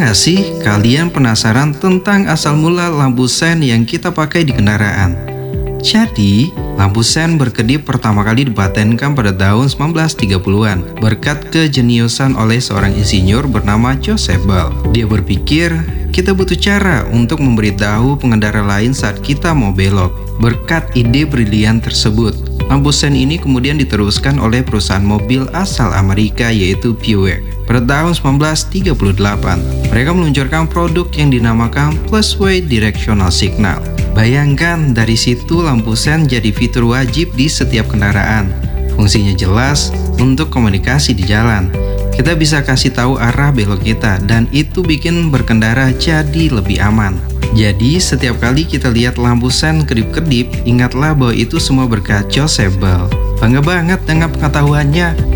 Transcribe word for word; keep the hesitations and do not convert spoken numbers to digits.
nggak sih kalian penasaran tentang asal mula lampu sen yang kita pakai di kendaraan? Jadi, lampu sen berkedip pertama kali dipatenkan pada tahun sembilan belas tiga puluhan berkat kejeniusan oleh seorang insinyur bernama Joseph Bell. Dia berpikir, kita butuh cara untuk memberitahu pengendara lain saat kita mau belok. Berkat ide brilian tersebut, lampu sen ini kemudian diteruskan oleh perusahaan mobil asal Amerika yaitu Buick. Pada tahun sembilan belas tiga puluh delapan, mereka meluncurkan produk yang dinamakan Plusway Directional Signal. Bayangkan, dari situ lampu sen jadi fitur wajib di setiap kendaraan. Fungsinya jelas untuk komunikasi di jalan. Kita bisa kasih tahu arah belok kita dan itu bikin berkendara jadi lebih aman. Jadi setiap kali kita lihat lampu sen kedip-kedip, ingatlah bahwa itu semua berkat Joseph Bell. Bangga banget dengan pengetahuannya.